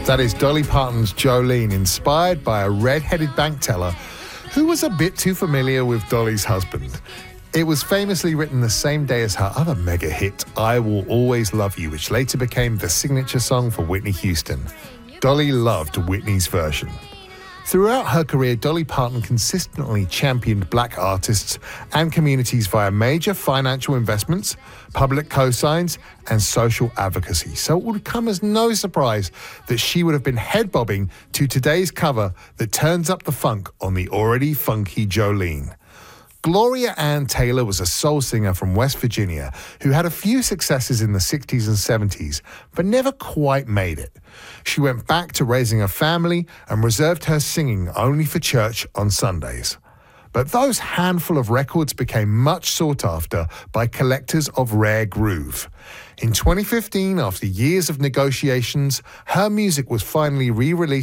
That is Dolly Parton's Jolene, inspired by a red-headed bank teller who was a bit too familiar with Dolly's husband. It was famously written the same day as her other mega hit, I Will Always Love You, which later became the signature song for Whitney Houston. Dolly loved Whitney's version. Throughout her career, Dolly Parton consistently championed black artists and communities via major financial investments, public cosigns, and social advocacy. So it would come as no surprise that she would have been head-bobbing to today's cover that turns up the funk on the already funky Jolene. Gloria Ann Taylor was a soul singer from West Virginia who had a few successes in the 60s and 70s, but never quite made it. She went back to raising a family and reserved her singing only for church on Sundays. But those handful of records became much sought after by collectors of rare groove. In 2015, after years of negotiations, her music was finally re-released